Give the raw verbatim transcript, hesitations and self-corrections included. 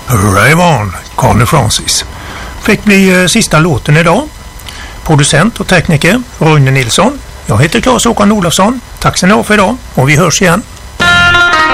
Rave On, Connie Francis. Fick bli eh, sista låten idag. Producent och tekniker Rune Nilsson. Jag heter Claes Håkan Olofsson. Tack så mycket för idag och vi hörs igen.